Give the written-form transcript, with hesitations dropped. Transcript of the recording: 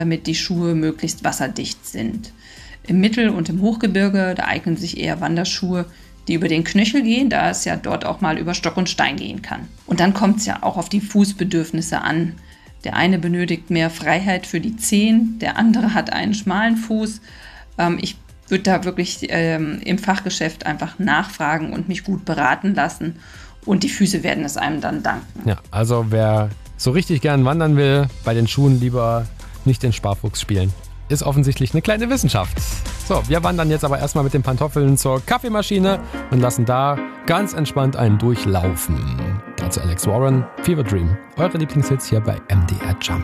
damit die Schuhe möglichst wasserdicht sind. Im Mittel- und im Hochgebirge, da eignen sich eher Wanderschuhe, die über den Knöchel gehen, da es ja dort auch mal über Stock und Stein gehen kann. Und dann kommt es ja auch auf die Fußbedürfnisse an. Der eine benötigt mehr Freiheit für die Zehen, der andere hat einen schmalen Fuß. Ich würde da wirklich im Fachgeschäft einfach nachfragen und mich gut beraten lassen. Und die Füße werden es einem dann danken. Ja, also wer so richtig gern wandern will, bei den Schuhen lieber nicht den Sparfuchs spielen. Ist offensichtlich eine kleine Wissenschaft. So, wir wandern jetzt aber erstmal mit den Pantoffeln zur Kaffeemaschine und lassen da ganz entspannt einen durchlaufen. Dazu Alex Warren, Fever Dream. Eure Lieblingshits hier bei MDR Jump.